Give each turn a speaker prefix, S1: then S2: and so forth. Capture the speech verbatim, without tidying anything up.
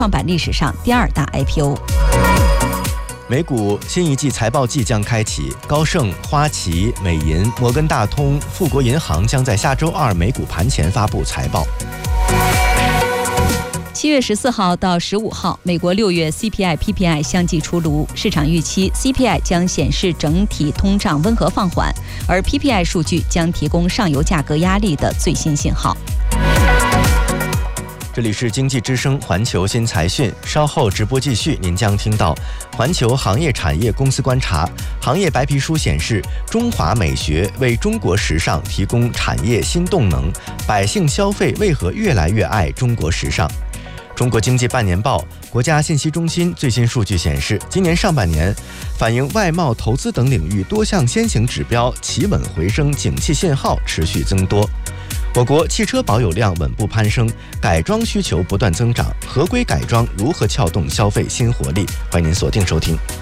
S1: 创办历史上第二大 I P O。
S2: 美股新一季财报季将开启，高盛、花旗、美银、摩根大通、富国银行将在下周二美股盘前发布财报。
S1: 七月十四号到十五号，美国六月 C P I、P P I 相继出炉，市场预期 C P I 将显示整体通胀温和放缓，而 P P I 数据将提供上游价格压力的最新信号。
S2: 这里是经济之声环球新财讯，稍后直播继续，您将听到环球行业产业公司观察，行业白皮书显示，中华美学为中国时尚提供产业新动能，百姓消费为何越来越爱中国时尚？中国经济半年报，国家信息中心最新数据显示，今年上半年反映外贸、投资等领域多项先行指标企稳回升，景气信号持续增多。我国汽车保有量稳步攀升，改装需求不断增长，合规改装如何撬动消费新活力？欢迎您锁定收听。